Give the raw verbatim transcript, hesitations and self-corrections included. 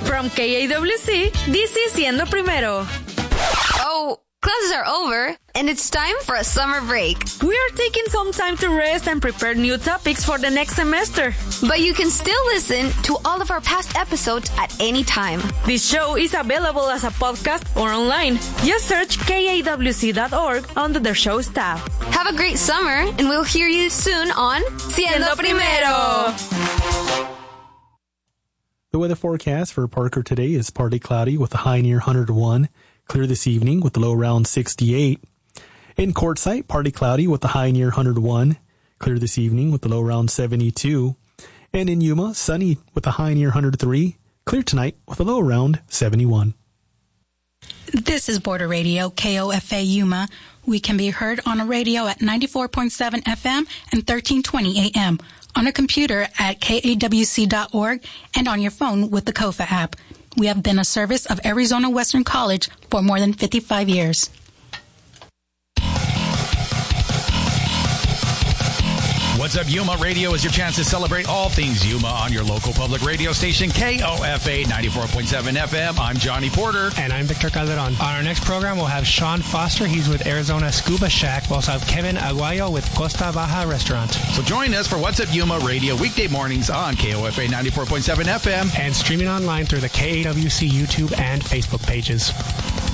From K A W C, this is Siendo Primero. Oh, classes are over, and it's time for a summer break. We are taking some time to rest and prepare new topics for the next semester. But you can still listen to all of our past episodes at any time. This show is available as a podcast or online. Just search K A W C dot org under the show's tab. Have a great summer, and we'll hear you soon on Siendo Primero. The weather forecast for Parker today is partly cloudy with a high near one hundred one. Clear this evening with a low around sixty-eight. In Quartzsite, partly cloudy with a high near one hundred one. Clear this evening with a low around seventy-two. And in Yuma, sunny with a high near one hundred three. Clear tonight with a low around seventy-one. This is Border Radio, K O F A Yuma. We can be heard on a radio at ninety-four point seven F M and thirteen twenty A M, on a computer at K A W C dot org, and on your phone with the KOFA app. We have been a service of Arizona Western College for more than fifty-five years. What's up, Yuma? Radio is your chance to celebrate all things Yuma on your local public radio station, K O F A ninety-four point seven F M. I'm Johnny Porter. And I'm Victor Calderon. On our next program, we'll have Sean Foster. He's with Arizona Scuba Shack. We'll also have Kevin Aguayo with Costa Baja Restaurant. So join us for What's Up Yuma Radio weekday mornings on K O F A ninety-four point seven F M. And streaming online through the K A W C YouTube and Facebook pages.